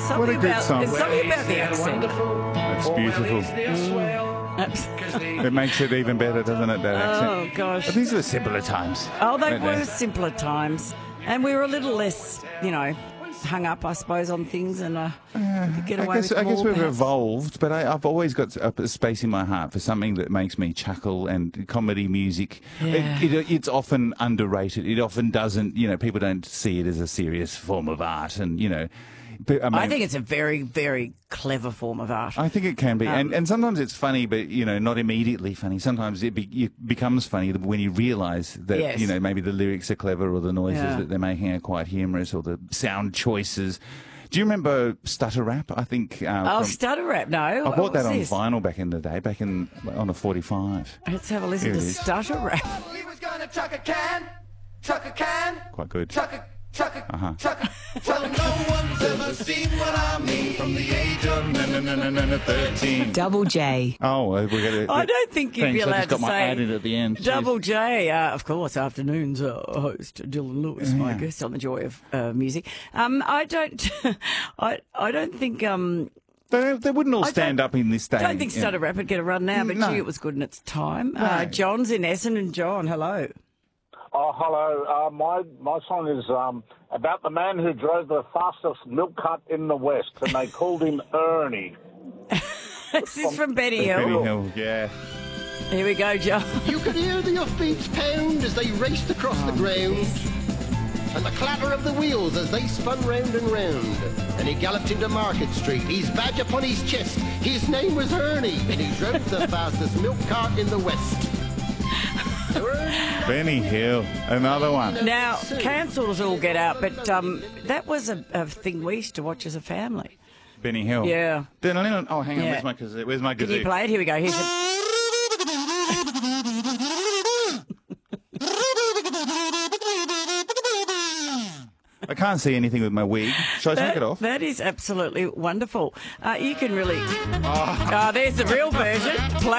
What a something good about song. there's something about the accent. That's beautiful. It makes it even better, doesn't it, that accent? Oh gosh. But these were simpler times. Oh, they weren't were simpler times, and we were a little less, hung up, I suppose, on things, and could get away with I guess more, we've perhaps. evolved, but I've always got a space in my heart for something that makes me chuckle, and comedy music. Yeah. It's often underrated. It often doesn't, people don't see it as a serious form of art, and, but, I think it's a very, very clever form of art. I think it can be, and sometimes it's funny, but not immediately funny. Sometimes it becomes funny when you realise that Yes. maybe the lyrics are clever, or the noises Yeah. that they're making are quite humorous, or the sound choices. Do you remember Stutter Rap? I think. Stutter Rap, no. I bought that What's on this? vinyl back in the day, on a 45. Let's have a listen Here to it is. Stutter Rap. He was gonna chuck a can, Quite good. chuck a. Well, no one's ever seen what I mean from the age of 13. Double J. Oh, we got it. I don't think you'd be Thanks, I allowed just got to my say ad in at the end. Double J, of course, afternoons host Dylan Lewis, my guest on the Joy of Music. I don't, I don't think. They wouldn't all I stand don't- up in this day. I don't think Stutter Rap would get a run now, but No. gee, it was good in its time. No. John's in Essendon. John, hello. Oh, hello. My song is about the man who drove the fastest milk cart in the West, and they called him Ernie. This is from Benny Benny Hill. Hill, yeah. Here we go, John. You could hear the hoofbeats pound as they raced across the ground, and the clatter of the wheels as they spun round and round. And he galloped into Market Street, his badge upon his chest. His name was Ernie, and he drove the fastest milk cart in the West. Benny Hill, another one. Now, cancelled as all get out, but that was a thing we used to watch as a family. Benny Hill. Yeah. Oh, hang on. Yeah. Where's my Can kazoo? you play it? Here we go. Here's it. I can't see anything with my wig. Shall I take it off? That is absolutely wonderful. You can really. Oh, there's the real version. Play